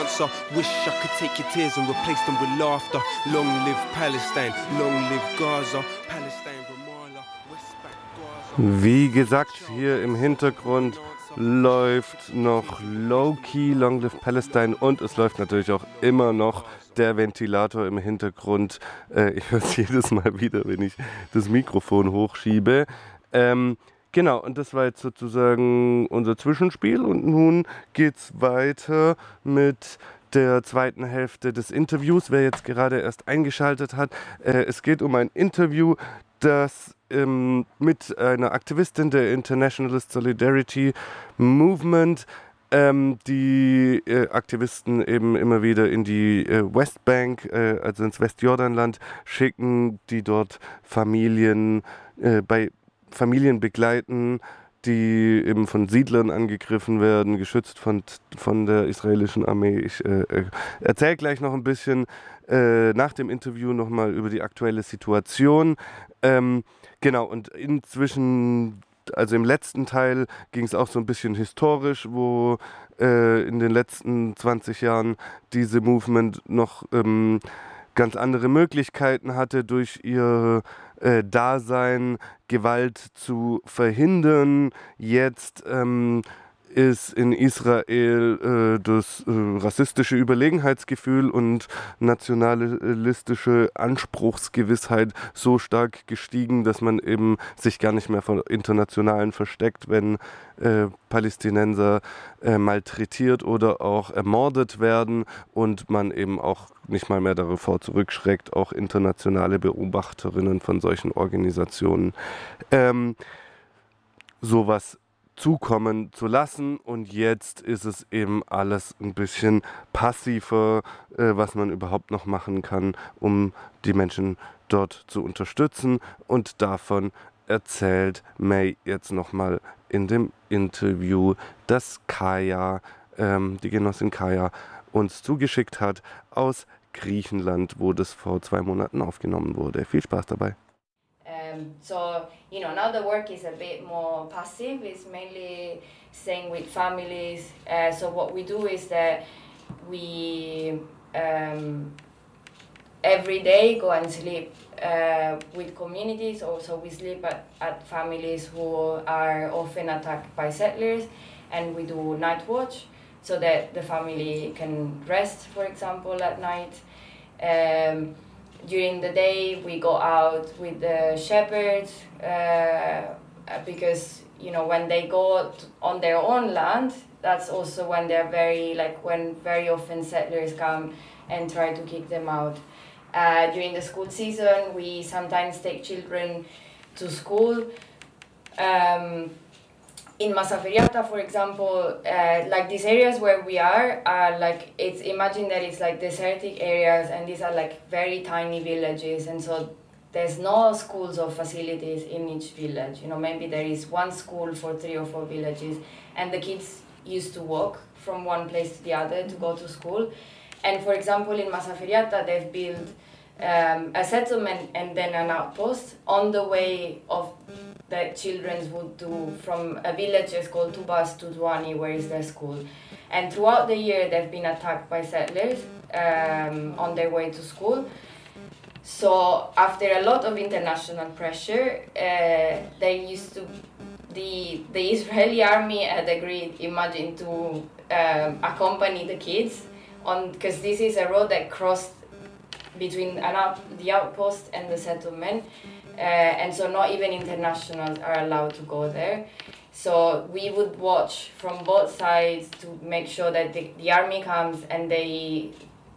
answer. Wish I could take your tears and replace them with laughter. Long live Palestine, long live Gaza. Palestine, Ramallah, Westbank, Gaza. Wie gesagt, hier im Hintergrund läuft noch Low-Key, Long Live Palestine, und es läuft natürlich auch immer noch der Ventilator im Hintergrund. Ich höre es jedes Mal wieder, wenn ich das Mikrofon hochschiebe. Genau, und das war jetzt sozusagen unser Zwischenspiel, und nun geht's weiter mit der zweiten Hälfte des Interviews. Wer jetzt gerade erst eingeschaltet hat, es geht um ein Interview, das mit einer Aktivistin der Internationalist Solidarity Movement, die Aktivisten eben immer wieder in die Westbank, also ins Westjordanland schicken, die dort Familien begleiten, die eben von Siedlern angegriffen werden, geschützt von der israelischen Armee. Ich erzähle gleich noch ein bisschen nach dem Interview nochmal über die aktuelle Situation. Genau, und inzwischen, also im letzten Teil, ging es auch so ein bisschen historisch, wo in den letzten 20 Jahren diese Movement noch ganz andere Möglichkeiten hatte, durch ihr Dasein Gewalt zu verhindern. Jetzt ist in Israel das rassistische Überlegenheitsgefühl und nationalistische Anspruchsgewissheit so stark gestiegen, dass man eben sich gar nicht mehr vor Internationalen versteckt, wenn Palästinenser malträtiert oder auch ermordet werden, und man eben auch nicht mal mehr davor zurückschreckt, auch internationale Beobachterinnen von solchen Organisationen sowas zukommen zu lassen. Und jetzt ist es eben alles ein bisschen passiver, was man überhaupt noch machen kann, um die Menschen dort zu unterstützen. Und davon erzählt May jetzt nochmal in dem Interview, das Kaya, die Genossin Kaya, uns zugeschickt hat aus Griechenland, wo das vor 2 Monaten aufgenommen wurde. Viel Spaß dabei. So, now the work is a bit more passive. It's mainly staying with families. So what we do is that we every day go and sleep with communities. Also, we sleep at families who are often attacked by settlers, and we do night watch so that the family can rest, for example, at night. During the day, we go out with the shepherds because, when they go on their own land, that's also when they're when very often settlers come and try to kick them out. During the school season, we sometimes take children to school. In Masaferiata, for example, these areas where we are imagine that it's like desertic areas, and these are like very tiny villages, and so there's no schools or facilities in each village. Maybe there is one school for 3 or 4 villages, and the kids used to walk from one place to the other to go to school. And for example, in Masaferiata, they've built a settlement and then an outpost on the way of that children would do from a village called Tubas to Duani, where is their school. And throughout the year, they've been attacked by settlers on their way to school. So after a lot of international pressure, the Israeli army had agreed, imagine, to accompany the kids because this is a road that crossed between the outpost and the settlement. And so not even internationals are allowed to go there. So we would watch from both sides to make sure that the army comes and they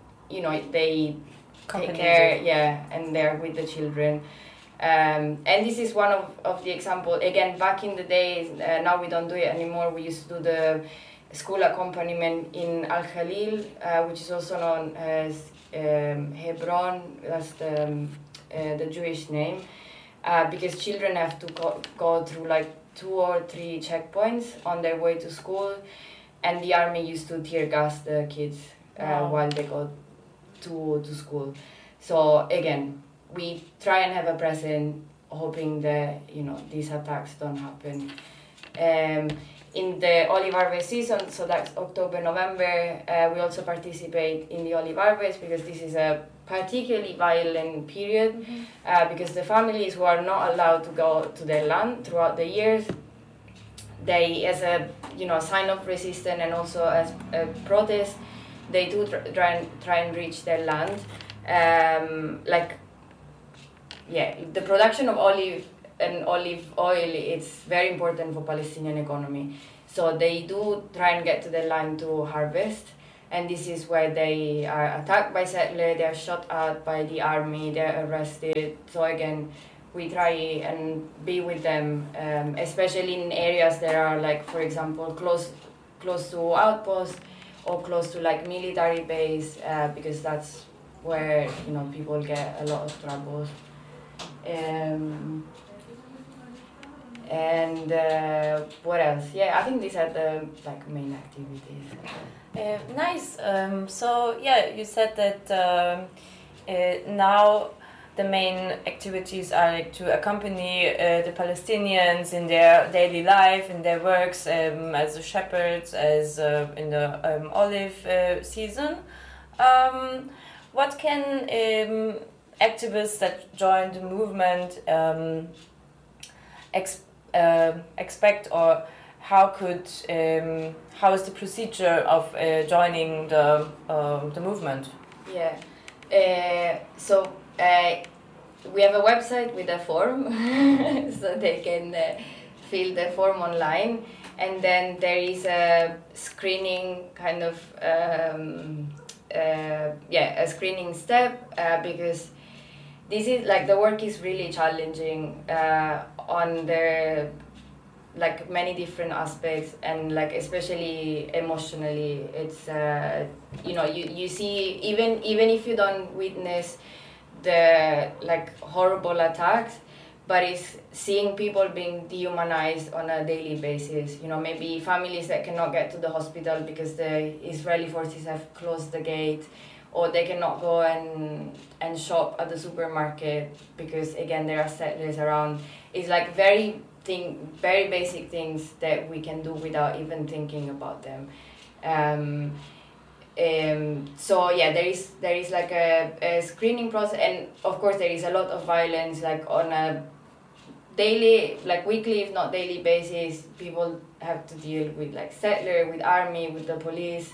take care, and they're with the children. And this is one of the example. Again, back in the days, now we don't do it anymore. We used to do the school accompaniment in Al Khalil, which is also known as Hebron. That's the Jewish name. Because children have to go through 2 or 3 checkpoints on their way to school, and the army used to tear gas the kids while they go to school. So again, we try and have a presence, hoping that these attacks don't happen. in the olive harvest season, so that's October, November, we also participate in the olive harvest because this is a particularly violent period because the families who are not allowed to go to their land throughout the years, they, as a sign of resistance and also as a protest, they do try and reach their land. The production of olive and olive oil, it's very important for Palestinian economy. So they do try and get to the land to harvest, and this is where they are attacked by settlers, they are shot at by the army, they're arrested. So again, we try and be with them, especially in areas that are like, for example, close to outposts or close to like military base, because that's where people get a lot of troubles. And what else? Yeah, I think these are the main activities. Nice. So yeah, you said that now the main activities are to accompany the Palestinians in their daily life, in their works as shepherds, as in the olive season. What can activists that join the movement expect, or how is the procedure of joining the movement? Yeah, so we have a website with a form, so they can fill the form online, and then there is a screening kind of a screening step because this is the work is really challenging on the many different aspects, and especially emotionally. It's you see, even if you don't witness the horrible attacks, but it's seeing people being dehumanized on a daily basis. Maybe families that cannot get to the hospital because the Israeli forces have closed the gate, or they cannot go and shop at the supermarket because again there are settlers around. It's very basic things that we can do without even thinking about them. So yeah, there is a screening process, and of course there is a lot of violence on a daily, weekly if not daily basis. People have to deal with settler, with army, with the police.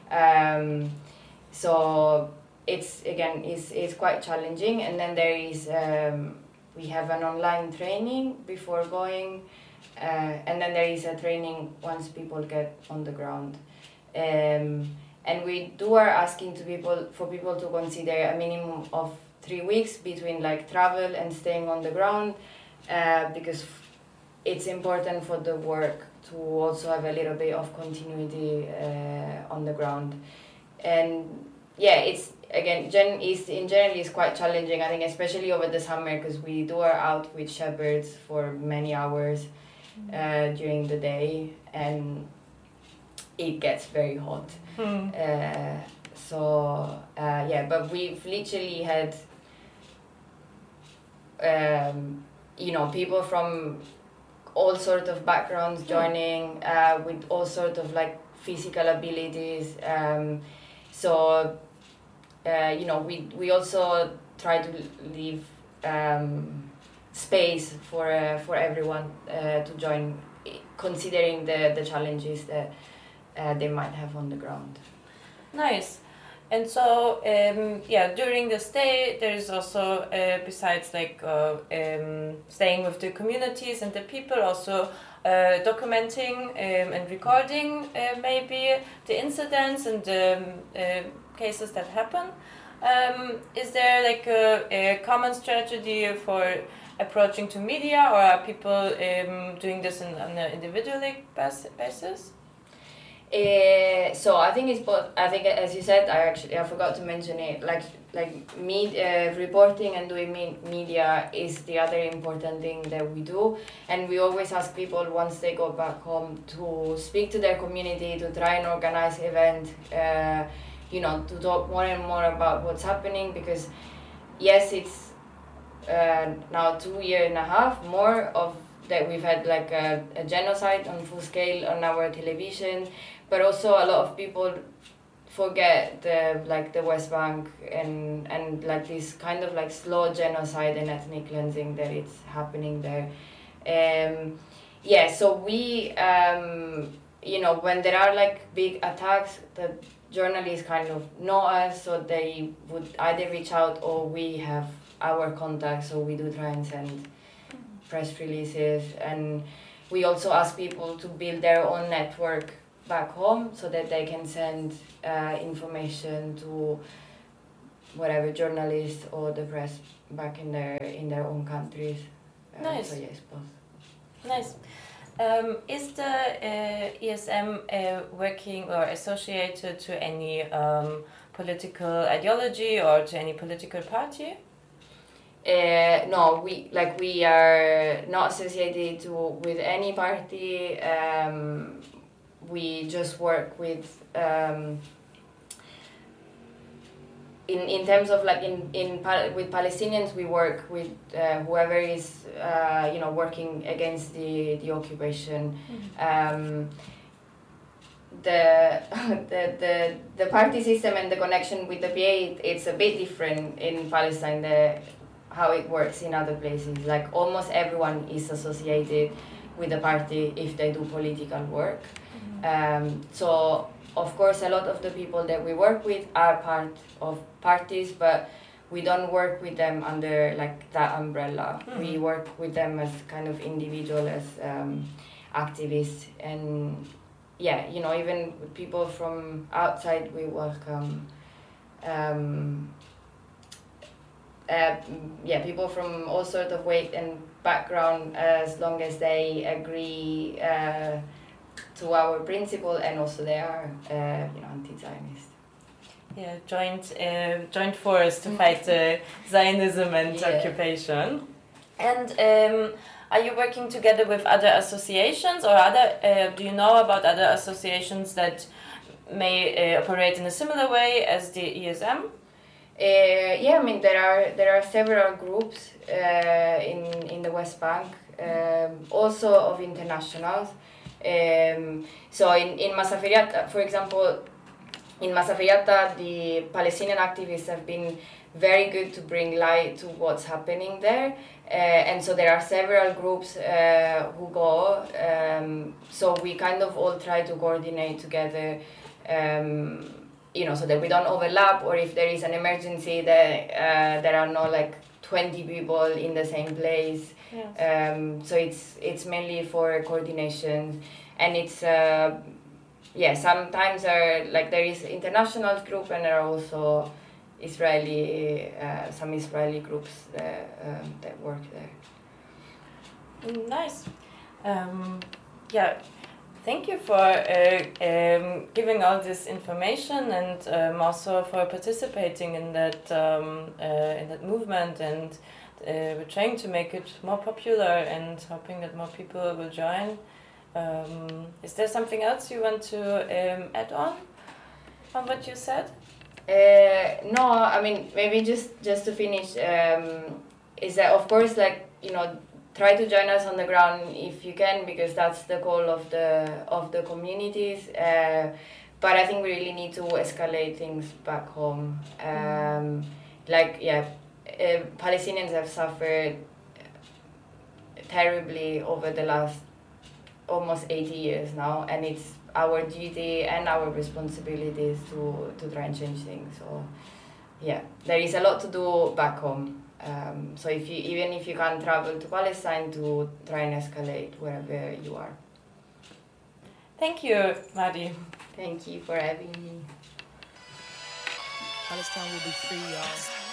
So it's quite challenging, and then there is we have an online training before going, and then there is a training once people get on the ground, and we are asking for people to consider a minimum of 3 weeks between travel and staying on the ground, because it's important for the work to also have a little bit of continuity on the ground. And yeah, it's again in general is quite challenging, I think, especially over the summer, because we are out with shepherds for many hours during the day, and it gets very hot. But we've literally had people from all sorts of backgrounds joining, with all sorts of physical abilities. We also try to leave space for everyone to join, considering the challenges that they might have on the ground. Nice. And so, during the stay, there is also, besides staying with the communities and the people, also documenting and recording maybe the incidents and the cases that happen. Is there a common strategy for approaching to media, or are people doing this on an individual basis? So I think it's both. I think, as you said, I forgot to mention it. Reporting and doing media is the other important thing that we do, and we always ask people once they go back home to speak to their community, to try and organize events, to talk more and more about what's happening, because yes, it's now 2.5 years more of that we've had like a genocide on full scale on our television, but also a lot of people forget the West Bank and like this kind of like slow genocide and ethnic cleansing that it's happening there. So we when there are like big attacks, the journalists kind of know us, so they would either reach out or we have our contacts, so we do try and send press releases, and we also ask people to build their own network back home so that they can send information to whatever journalists or the press back in their own countries. Nice. So yes, both. Nice. Is the ESM working or associated to any political ideology or to any political party? No, we are not associated with any party. We just work with in terms of like with Palestinians, we work with whoever is working against the occupation. The party system and the connection with the PA, it's a bit different in Palestine. How it works in other places, like almost everyone is associated with the party if they do political work. So of course a lot of the people that we work with are part of parties, but we don't work with them under like that umbrella. We work with them as kind of individual, as activists, and even with people from outside we welcome. People from all sorts of weight and background, as long as they agree to our principle, and also they are anti-Zionist. Yeah, joint force to fight Zionism and occupation. And are you working together with other associations, or do you know about other associations that may operate in a similar way as the ESM? There are several groups in the West Bank, also of internationals. So in Masaferiata, for example, in Masaferiata, the Palestinian activists have been very good to bring light to what's happening there, and so there are several groups who go. So we kind of all try to coordinate together. So that we don't overlap, or if there is an emergency, that there are not like 20 people in the same place. Yes. So it's mainly for coordination, and it's sometimes there is international group, and there are also some Israeli groups that work there. Nice. Thank you for giving all this information, and also for participating in that movement. And we're trying to make it more popular and hoping that more people will join. Is there something else you want to add on what you said? No, I mean, maybe just to finish, is that of course, try to join us on the ground if you can, because that's the goal of the communities. But I think we really need to escalate things back home. Palestinians have suffered terribly over the last almost 80 years now, and it's our duty and our responsibilities to try and change things. So there is a lot to do back home. So even if you can't travel to Palestine, to try and escalate wherever you are. Thank you, Madi. Thank you for having me. Palestine will be free, y'all.